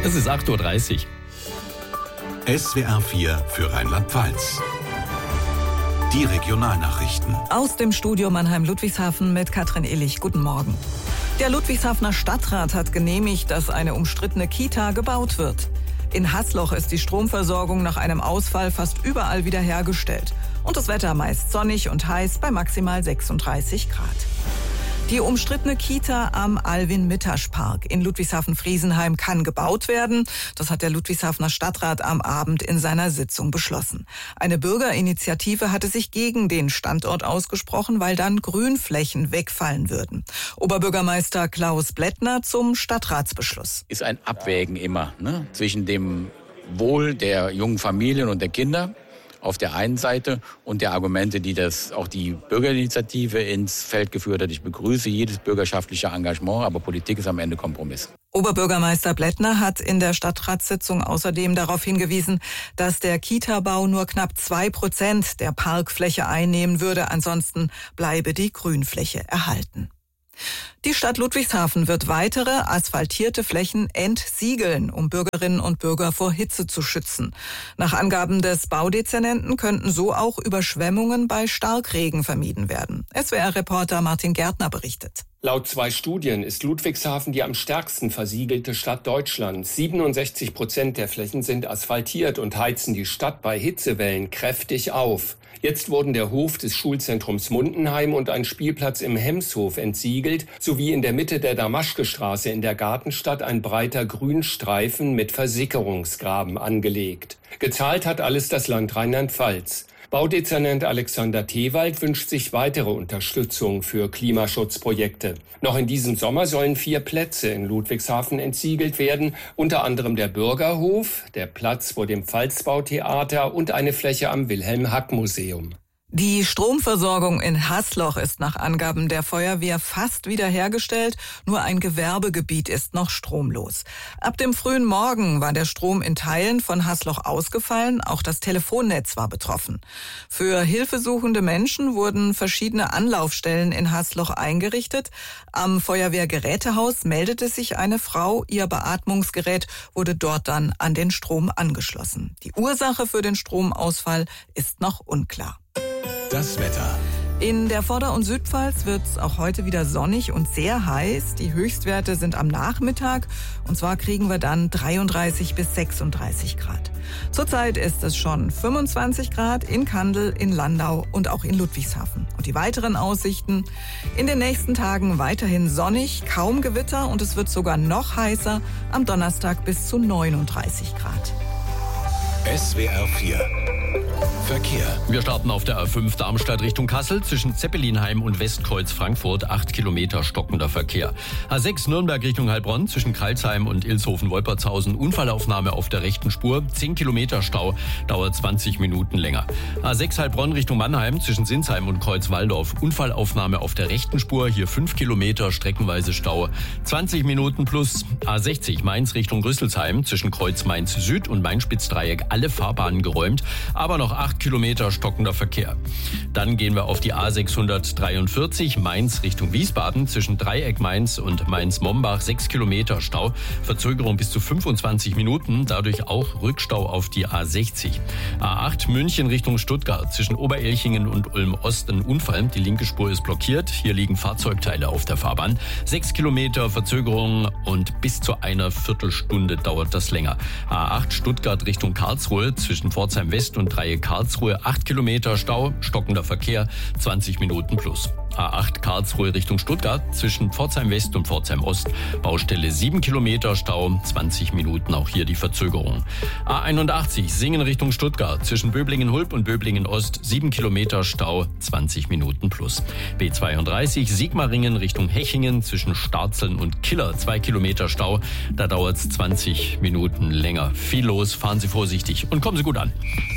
Es ist 8.30 Uhr. SWR 4 für Rheinland-Pfalz. Die Regionalnachrichten. Aus dem Studio Mannheim-Ludwigshafen mit Katrin Illich. Guten Morgen. Der Ludwigshafener Stadtrat hat genehmigt, dass eine umstrittene Kita gebaut wird. In Haßloch ist die Stromversorgung nach einem Ausfall fast überall wiederhergestellt. Und das Wetter meist sonnig und heiß bei maximal 36 Grad. Die umstrittene Kita am Alwin-Mittasch-Park in Ludwigshafen-Friesenheim kann gebaut werden. Das hat der Ludwigshafener Stadtrat am Abend in seiner Sitzung beschlossen. Eine Bürgerinitiative hatte sich gegen den Standort ausgesprochen, weil dann Grünflächen wegfallen würden. Oberbürgermeister Klaus Blättner zum Stadtratsbeschluss. Ist ein Abwägen immer, zwischen dem Wohl der jungen Familien und der Kinder auf der einen Seite und der Argumente, die auch die Bürgerinitiative ins Feld geführt hat. Ich begrüße jedes bürgerschaftliche Engagement, aber Politik ist am Ende Kompromiss. Oberbürgermeister Blättner hat in der Stadtratssitzung außerdem darauf hingewiesen, dass der Kita-Bau nur knapp 2% der Parkfläche einnehmen würde. Ansonsten bleibe die Grünfläche erhalten. Die Stadt Ludwigshafen wird weitere asphaltierte Flächen entsiegeln, um Bürgerinnen und Bürger vor Hitze zu schützen. Nach Angaben des Baudezernenten könnten so auch Überschwemmungen bei Starkregen vermieden werden. SWR-Reporter Martin Gärtner berichtet. Laut 2 Studien ist Ludwigshafen die am stärksten versiegelte Stadt Deutschlands. 67% der Flächen sind asphaltiert und heizen die Stadt bei Hitzewellen kräftig auf. Jetzt wurden der Hof des Schulzentrums Mundenheim und ein Spielplatz im Hemshof entsiegelt, sowie in der Mitte der Damaschkestraße in der Gartenstadt ein breiter Grünstreifen mit Versickerungsgraben angelegt. Gezahlt hat alles das Land Rheinland-Pfalz. Baudezernent Alexander Tewald wünscht sich weitere Unterstützung für Klimaschutzprojekte. Noch in diesem Sommer sollen 4 Plätze in Ludwigshafen entsiegelt werden, unter anderem der Bürgerhof, der Platz vor dem Pfalzbautheater und eine Fläche am Wilhelm-Hack-Museum. Die Stromversorgung in Haßloch ist nach Angaben der Feuerwehr fast wiederhergestellt. Nur ein Gewerbegebiet ist noch stromlos. Ab dem frühen Morgen war der Strom in Teilen von Haßloch ausgefallen. Auch das Telefonnetz war betroffen. Für hilfesuchende Menschen wurden verschiedene Anlaufstellen in Haßloch eingerichtet. Am Feuerwehrgerätehaus meldete sich eine Frau. Ihr Beatmungsgerät wurde dort dann an den Strom angeschlossen. Die Ursache für den Stromausfall ist noch unklar. Das Wetter. In der Vorder- und Südpfalz wird es auch heute wieder sonnig und sehr heiß. Die Höchstwerte sind am Nachmittag und zwar kriegen wir dann 33 bis 36 Grad. Zurzeit ist es schon 25 Grad in Kandel, in Landau und auch in Ludwigshafen. Und die weiteren Aussichten: in den nächsten Tagen weiterhin sonnig, kaum Gewitter und es wird sogar noch heißer, am Donnerstag bis zu 39 Grad. SWR 4 Verkehr. Wir starten auf der A5 Darmstadt Richtung Kassel. Zwischen Zeppelinheim und Westkreuz Frankfurt 8 Kilometer stockender Verkehr. A6 Nürnberg Richtung Heilbronn zwischen Kralsheim und Ilshofen-Wolpertshausen. Unfallaufnahme auf der rechten Spur. 10 Kilometer Stau, dauert 20 Minuten länger. A6 Heilbronn Richtung Mannheim zwischen Sinsheim und Kreuzwaldorf. Unfallaufnahme auf der rechten Spur. Hier 5 Kilometer streckenweise Stau. 20 Minuten plus. A60 Mainz Richtung Rüsselsheim zwischen Kreuz Mainz Süd und Main-Spitz-Dreieck. Alle Fahrbahnen geräumt, aber noch 8 Kilometer stockender Verkehr. Dann gehen wir auf die A643 Mainz Richtung Wiesbaden zwischen Dreieck Mainz und Mainz-Mombach 6 Kilometer Stau, Verzögerung bis zu 25 Minuten, dadurch auch Rückstau auf die A60. A8 München Richtung Stuttgart zwischen Oberelchingen und Ulm-Ost ein Unfall, die linke Spur ist blockiert, hier liegen Fahrzeugteile auf der Fahrbahn. 6 Kilometer Verzögerung und bis zu einer Viertelstunde dauert das länger. A8 Stuttgart Richtung Karlsruhe zwischen Pforzheim West und Dreieck Karlsruhe 8 Kilometer Stau, stockender Verkehr, 20 Minuten plus. A8 Karlsruhe Richtung Stuttgart zwischen Pforzheim West und Pforzheim Ost, Baustelle 7 Kilometer Stau, 20 Minuten auch hier die Verzögerung. A81 Singen Richtung Stuttgart zwischen Böblingen-Hulb und Böblingen-Ost 7 Kilometer Stau, 20 Minuten plus. B32 Sigmaringen Richtung Hechingen zwischen Starzeln und Killer 2 Kilometer Stau, da dauert es 20 Minuten länger. Viel los, fahren Sie vorsichtig und kommen Sie gut an.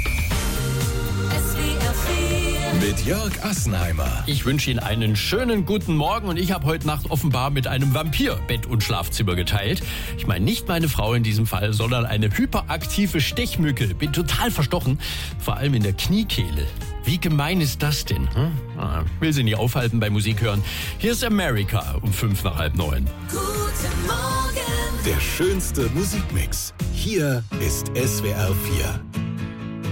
Mit Jörg Assenheimer. Ich wünsche Ihnen einen schönen guten Morgen und ich habe heute Nacht offenbar mit einem Vampir Bett und Schlafzimmer geteilt. Ich meine nicht meine Frau in diesem Fall, sondern eine hyperaktive Stechmücke. Bin total verstochen, vor allem in der Kniekehle. Wie gemein ist das denn? Will Sie nicht aufhalten bei Musik hören. Hier ist America um 8:55. Guten Morgen. Der schönste Musikmix. Hier ist SWR 4.